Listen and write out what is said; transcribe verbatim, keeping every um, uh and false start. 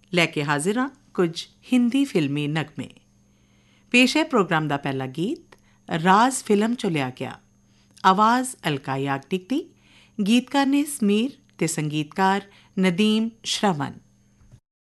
ਲੈ ਕੇ ਹਾਜ਼ਰ ਹਾਂ ਕੁਝ ਹਿੰਦੀ ਫਿਲਮੀ ਨਗਮੇ। ਪੇਸ਼ ਹੈ ਪ੍ਰੋਗਰਾਮ ਦਾ ਪਹਿਲਾ ਗੀਤ ਰਾਜ਼ ਫਿਲਮ 'ਚੋਂ ਲਿਆ ਗਿਆ। ਆਵਾਜ਼ ਅਲਕਾ ਯਾਗਨਿਕ ਦੀ, ਗੀਤਕਾਰ ਨੇ ਸਮੀਰ ਅਤੇ ਸੰਗੀਤਕਾਰ ਨਦੀਮ ਸ਼ਰਵਨ।